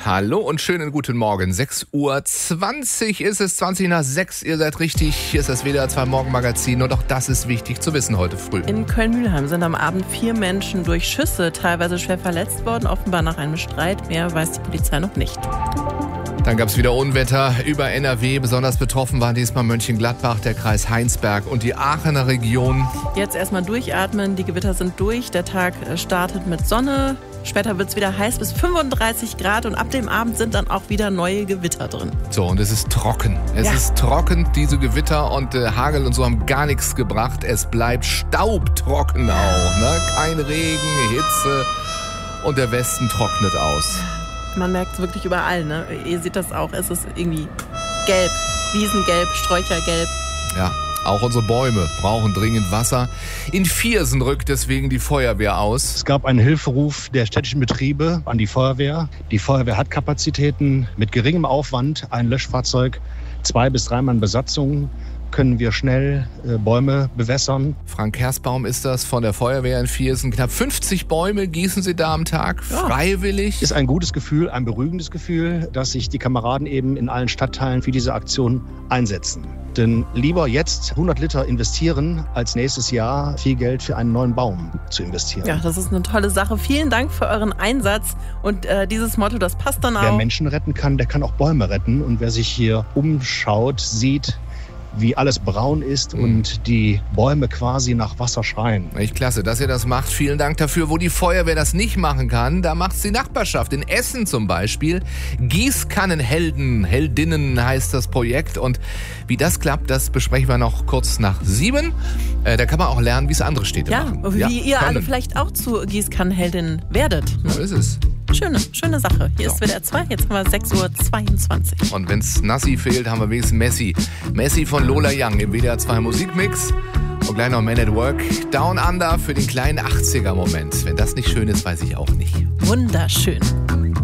Hallo und schönen guten Morgen. 6:20 Uhr ist es, 6:20. Ihr seid richtig. Hier ist das WDR 2 Morgenmagazin und auch das ist wichtig zu wissen heute früh. In Köln-Mühlheim sind am Abend 4 Menschen durch Schüsse teilweise schwer verletzt worden, offenbar nach einem Streit. Mehr weiß die Polizei noch nicht. Dann gab es wieder Unwetter über NRW. Besonders betroffen waren diesmal Mönchengladbach, der Kreis Heinsberg und die Aachener Region. Jetzt erstmal durchatmen, die Gewitter sind durch. Der Tag startet mit Sonne. Später wird es wieder heiß bis 35 Grad und ab dem Abend sind dann auch wieder neue Gewitter drin. So, und es ist trocken. Es ist trocken, diese Gewitter und Hagel und so haben gar nichts gebracht. Es bleibt staubtrocken auch. Ne? Kein Regen, Hitze und der Westen trocknet aus. Man merkt es wirklich überall, ne? Ihr seht das auch, es ist irgendwie gelb, Wiesengelb, Sträuchergelb. Ja, auch unsere Bäume brauchen dringend Wasser. In Viersen rückt deswegen die Feuerwehr aus. Es gab einen Hilferuf der städtischen Betriebe an die Feuerwehr. Die Feuerwehr hat Kapazitäten mit geringem Aufwand, ein Löschfahrzeug, 2 bis 3 Mann Besatzung. Können wir schnell Bäume bewässern. Frank Kersbaum ist das von der Feuerwehr in Viersen. Knapp 50 Bäume gießen sie da am Tag, freiwillig. Ist ein gutes Gefühl, ein beruhigendes Gefühl, dass sich die Kameraden eben in allen Stadtteilen für diese Aktion einsetzen. Denn lieber jetzt 100 Liter investieren, als nächstes Jahr viel Geld für einen neuen Baum zu investieren. Ja, das ist eine tolle Sache. Vielen Dank für euren Einsatz. Und dieses Motto, das passt dann auch. Wer Menschen retten kann, der kann auch Bäume retten. Und wer sich hier umschaut, sieht, wie alles braun ist und die Bäume quasi nach Wasser schreien. Echt klasse, dass ihr das macht. Vielen Dank dafür. Wo die Feuerwehr das nicht machen kann, da macht's die Nachbarschaft. In Essen zum Beispiel. Gießkannenhelden, Heldinnen heißt das Projekt. Und wie das klappt, das besprechen wir noch kurz nach 7. Da kann man auch lernen, wie es andere Städte machen. Wie ihr alle vielleicht auch zu Gießkannenheldinnen werdet. Ne? So ist es. Schöne Sache. Hier ist WDR 2, jetzt haben wir 6:22 Uhr. Und wenn's Nassi fehlt, haben wir wenigstens Messi. Messi von Lola Young im WDR 2 Musikmix. Und gleich noch Man at Work. Down Under für den kleinen 80er-Moment. Wenn das nicht schön ist, weiß ich auch nicht. Wunderschön.